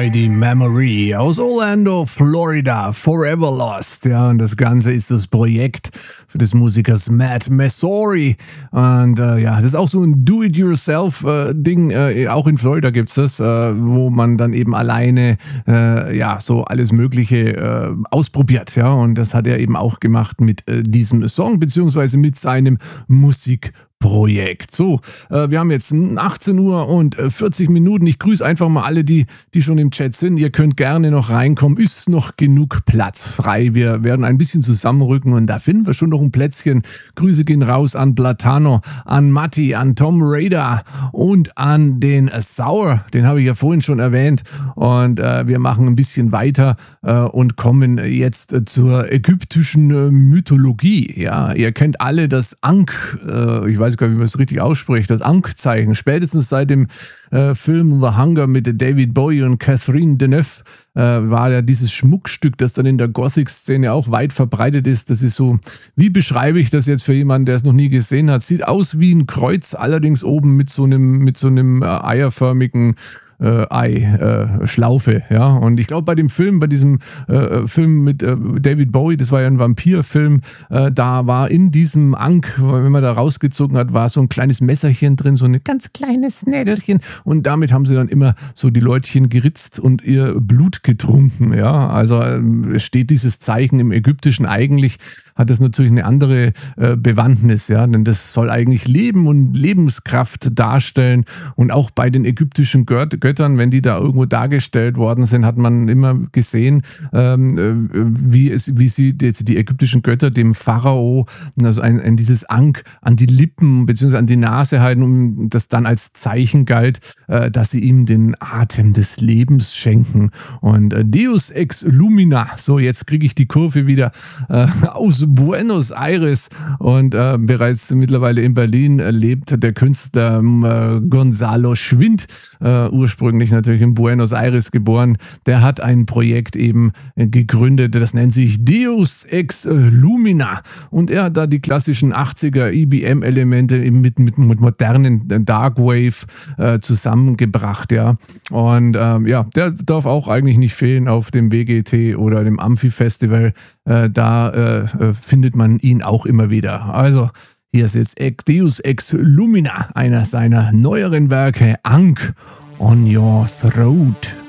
Mighty Memory aus Orlando, Florida, Forever Lost. Ja, und das Ganze ist das Projekt für des Musikers Matt Messori. Und ja, das ist auch so ein Do-it-yourself-Ding. Auch in Florida gibt's das, wo man dann eben alleine ja so alles Mögliche ausprobiert. Ja, und das hat er eben auch gemacht mit diesem Song, beziehungsweise mit seinem Musikprojekt. So, wir haben jetzt 18 Uhr und 40 Minuten. Ich grüße einfach mal alle, die schon im Chat sind. Ihr könnt gerne noch reinkommen. Ist noch genug Platz frei. Wir werden ein bisschen zusammenrücken und da finden wir schon noch ein Plätzchen. Grüße gehen raus an Platano, an Matti, an Tom Raider und an den Sauer. Den habe ich ja vorhin schon erwähnt. Und wir machen ein bisschen weiter und kommen jetzt zur ägyptischen Mythologie. Ja, ihr kennt alle das Ankh, ich weiß gar nicht, wie man es richtig ausspricht, das Ankh-Zeichen. Spätestens seit dem Film The Hunger mit David Bowie und Catherine Deneuve war ja dieses Schmuckstück, das dann in der Gothic-Szene auch weit verbreitet ist. Das ist so, wie beschreibe ich das jetzt für jemanden, der es noch nie gesehen hat? Sieht aus wie ein Kreuz, allerdings oben mit so einem eierförmigen Schlaufe, ja. Und ich glaube, bei diesem Film mit David Bowie, das war ja ein Vampirfilm, da war in diesem Ankh, wenn man da rausgezogen hat, war so ein kleines Messerchen drin, so ein ganz kleines Nädelchen, und damit haben sie dann immer so die Leutchen geritzt und ihr Blut getrunken, ja. Also steht dieses Zeichen im Ägyptischen, eigentlich hat das natürlich eine andere Bewandtnis, ja, denn das soll eigentlich Leben und Lebenskraft darstellen, und auch bei den ägyptischen Göttern, wenn die da irgendwo dargestellt worden sind, hat man immer gesehen, wie sie die ägyptischen Götter dem Pharao also dieses Ankh an die Lippen bzw. an die Nase halten, und das dann als Zeichen galt, dass sie ihm den Atem des Lebens schenken. Und Deus ex lumina, so jetzt kriege ich die Kurve wieder, aus Buenos Aires, und bereits mittlerweile in Berlin lebt der Künstler Gonzalo Schwind, ursprünglich natürlich in Buenos Aires geboren. Der hat ein Projekt eben gegründet, das nennt sich Deus ex lumina, und er hat da die klassischen 80er EBM-Elemente mit modernen Darkwave zusammengebracht, ja. Und ja, der darf auch eigentlich nicht fehlen auf dem WGT oder dem Amphi-Festival. Da findet man ihn auch immer wieder. Also hier ist jetzt Deus ex lumina, einer seiner neueren Werke, Ankh on Your Throat.